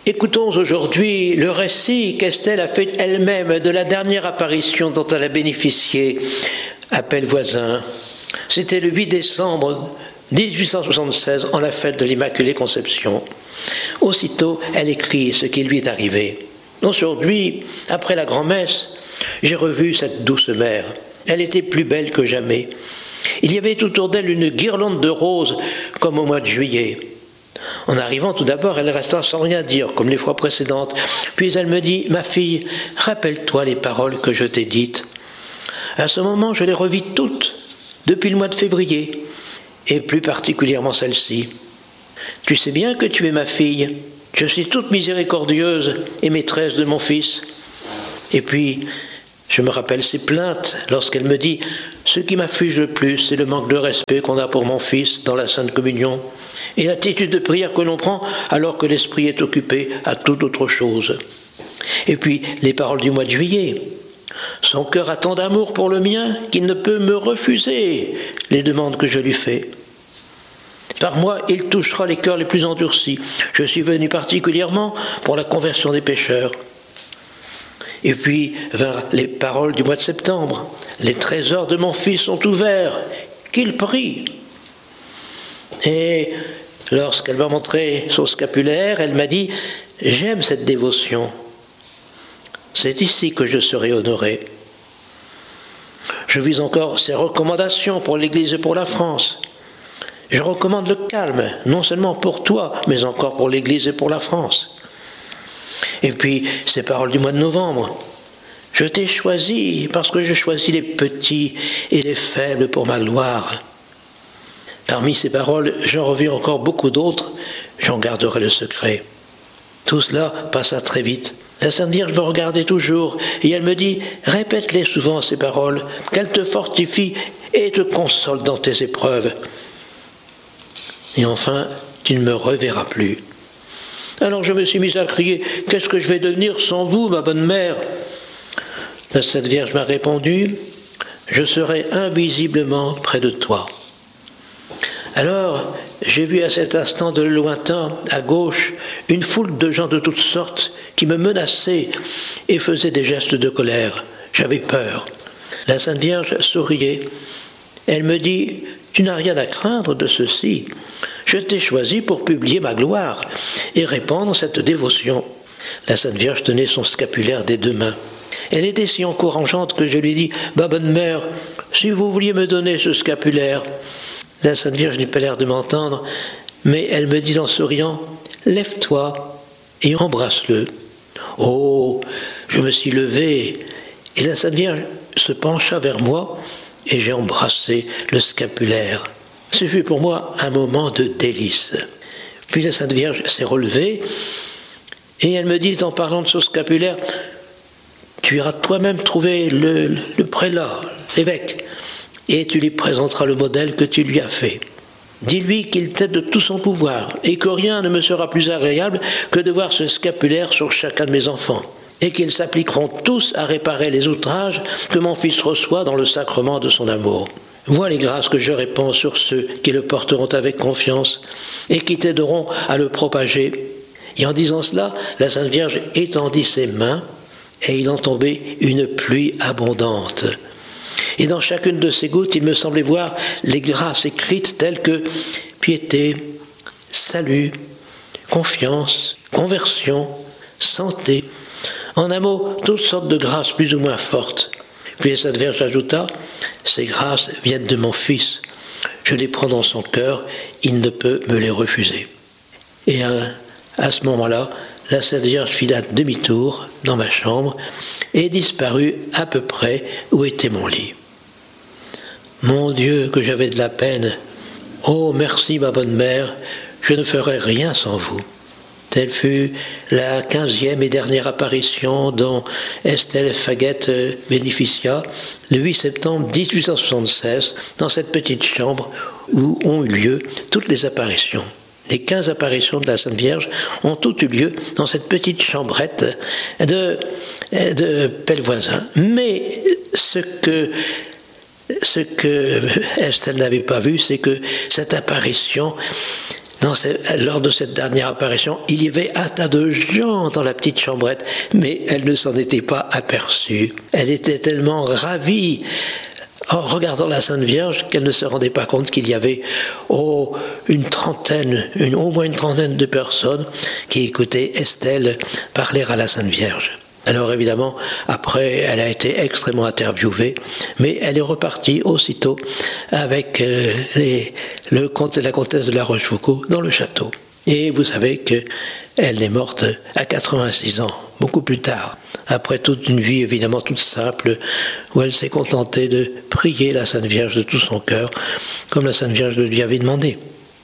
Écoutons aujourd'hui le récit qu'Estelle a fait elle-même de la dernière apparition dont elle a bénéficié à Pellevoisin. C'était le 8 décembre 1876, en la fête de l'Immaculée Conception. Aussitôt, elle écrit ce qui lui est arrivé. Aujourd'hui, après la grand-messe, j'ai revu cette douce mère. Elle était plus belle que jamais. Il y avait autour d'elle une guirlande de roses, comme au mois de juillet. En arrivant tout d'abord, elle resta sans rien dire, comme les fois précédentes. Puis elle me dit « Ma fille, rappelle-toi les paroles que je t'ai dites. » À ce moment, je les revis toutes, depuis le mois de février, et plus particulièrement celle-ci. « Tu sais bien que tu es ma fille. Je suis toute miséricordieuse et maîtresse de mon fils. » Et puis, je me rappelle ses plaintes lorsqu'elle me dit « Ce qui m'afflige le plus, c'est le manque de respect qu'on a pour mon fils dans la Sainte Communion. » Et l'attitude de prière que l'on prend alors que l'esprit est occupé à toute autre chose. Et puis, les paroles du mois de juillet. Son cœur a tant d'amour pour le mien qu'il ne peut me refuser les demandes que je lui fais. Par moi, il touchera les cœurs les plus endurcis. Je suis venu particulièrement pour la conversion des pécheurs. Et puis vinrent les paroles du mois de septembre. Les trésors de mon fils sont ouverts. Qu'il prie. Et lorsqu'elle m'a montré son scapulaire, elle m'a dit « J'aime cette dévotion. C'est ici que je serai honoré. » Je vis encore ses recommandations pour l'Église et pour la France. Je recommande le calme, non seulement pour toi, mais encore pour l'Église et pour la France. Et puis, ces paroles du mois de novembre. Je t'ai choisi parce que je choisis les petits et les faibles pour ma gloire. Parmi ces paroles, j'en revis encore beaucoup d'autres, j'en garderai le secret. Tout cela passa très vite. La Sainte Vierge me regardait toujours, et elle me dit « Répète-les souvent ces paroles, qu'elles te fortifient et te consolent dans tes épreuves. Et enfin, tu ne me reverras plus. » Alors je me suis mis à crier « Qu'est-ce que je vais devenir sans vous, ma bonne mère ?» La Sainte Vierge m'a répondu « Je serai invisiblement près de toi. » Alors, j'ai vu à cet instant de lointain, à gauche, une foule de gens de toutes sortes qui me menaçaient et faisaient des gestes de colère. J'avais peur. La Sainte Vierge souriait. Elle me dit « Tu n'as rien à craindre de ceci. Je t'ai choisi pour publier ma gloire et répandre cette dévotion. » La Sainte Vierge tenait son scapulaire des deux mains. Elle était si encourageante que je lui dis « Ma bonne mère, si vous vouliez me donner ce scapulaire… » La Sainte Vierge n'a pas l'air de m'entendre, mais elle me dit en souriant « Lève-toi et embrasse-le. » Oh, je me suis levé, et la Sainte Vierge se pencha vers moi, et j'ai embrassé le scapulaire. Ce fut pour moi un moment de délice. Puis la Sainte Vierge s'est relevée, et elle me dit en parlant de ce scapulaire « Tu iras toi-même trouver le prélat, l'évêque, et tu lui présenteras le modèle que tu lui as fait. Dis-lui qu'il t'aide de tout son pouvoir, et que rien ne me sera plus agréable que de voir ce scapulaire sur chacun de mes enfants, et qu'ils s'appliqueront tous à réparer les outrages que mon fils reçoit dans le sacrement de son amour. Vois les grâces que je répands sur ceux qui le porteront avec confiance, et qui t'aideront à le propager. » Et en disant cela, la Sainte Vierge étendit ses mains, et il en tombait une pluie abondante. Et dans chacune de ces gouttes, il me semblait voir les grâces écrites telles que piété, salut, confiance, conversion, santé. En un mot, toutes sortes de grâces plus ou moins fortes. Puis la Sainte Vierge ajouta « Ces grâces viennent de mon Fils. Je les prends dans son cœur, il ne peut me les refuser. » Et à ce moment-là, la Sainte Vierge fit un demi-tour dans ma chambre et disparut à peu près où était mon lit. Mon Dieu, que j'avais de la peine. Oh, merci, ma bonne mère, je ne ferai rien sans vous. Telle fut la 15e et dernière apparition dont Estelle Faguette bénéficia le 8 septembre 1876 dans cette petite chambre où ont eu lieu toutes les apparitions. Les 15 apparitions de la Sainte Vierge ont toutes eu lieu dans cette petite chambrette de Pellevoisin. Mais ce que Estelle n'avait pas vu, c'est que cette apparition Lors de cette dernière apparition, il y avait un tas de gens dans la petite chambrette, mais elle ne s'en était pas aperçue. Elle était tellement ravie en regardant la Sainte Vierge qu'elle ne se rendait pas compte qu'il y avait au moins une trentaine de personnes qui écoutaient Estelle parler à la Sainte Vierge. Alors évidemment, après, elle a été extrêmement interviewée, mais elle est repartie aussitôt avec le comte et la comtesse de La Rochefoucauld dans le château. Et vous savez qu'elle est morte à 86 ans, beaucoup plus tard, après toute une vie évidemment toute simple, où elle s'est contentée de prier la Sainte Vierge de tout son cœur, comme la Sainte Vierge le lui avait demandé.